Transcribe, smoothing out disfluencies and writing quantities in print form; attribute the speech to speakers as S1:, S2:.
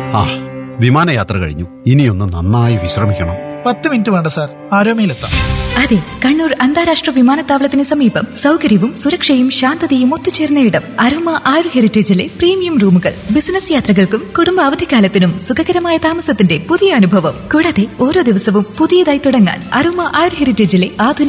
S1: ആ വിമാനയാത്ര കഴിഞ്ഞു. ഇനിയൊന്ന് നന്നായി വിശ്രമിക്കണം.
S2: 10 മിനിറ്റ് വേണ്ട സാർ, ആരോമയിലെത്താം.
S3: അതെ, കണ്ണൂർ അന്താരാഷ്ട്ര വിമാനത്താവളത്തിന് സമീപം സൗകര്യവും സുരക്ഷയും ശാന്തതയും ഒത്തുചേർന്ന ഇടം. അരോമ ആയുർ ഹെറിറ്റേജിലെ പ്രീമിയം റൂമുകൾ. ബിസിനസ് യാത്രകൾക്കും കുടുംബ അവധിക്കാലത്തിനും സുഖകരമായ താമസത്തിന്റെ പുതിയ അനുഭവം. കൂടാതെ ഓരോ ദിവസവും പുതിയതായി തുടങ്ങാൻ അരോമ ആയുർ ഹെറിറ്റേജിലെ ആധുനിക